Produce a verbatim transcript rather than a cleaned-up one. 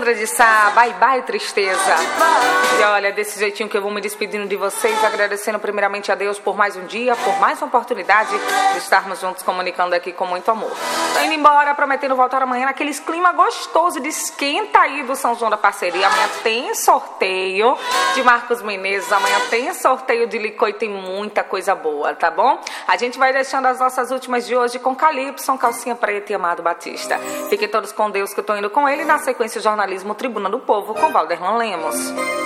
Letra de Sá, bye bye tristeza. E olha, desse jeitinho que eu vou me despedindo de vocês, agradecendo primeiramente a Deus por mais um dia, por mais uma oportunidade de estarmos juntos comunicando aqui com muito amor. Tô indo embora, prometendo voltar amanhã naqueles clima gostoso de esquenta aí do São João da Parceria. Amanhã tem sorteio de Marcos Menezes, amanhã tem sorteio de licor e tem muita coisa boa, tá bom? A gente vai deixando as nossas últimas de hoje com Calypso, Calcinha Preta e Amado Batista. Fiquem todos com Deus, que eu tô indo com ele. Na sequência, jornalismo Tribuna do Povo com Valderlan Lemos.